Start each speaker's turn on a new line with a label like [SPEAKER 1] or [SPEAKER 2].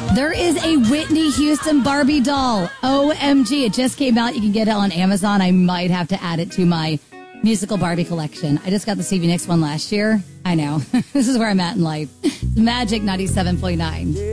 [SPEAKER 1] There is a Whitney Houston Barbie doll. OMG. It just came out. You can get it on Amazon. I might have to add it to my musical Barbie collection. I just got the Stevie Nicks one last year. I know. This is where I'm at in life. Magic 97.9.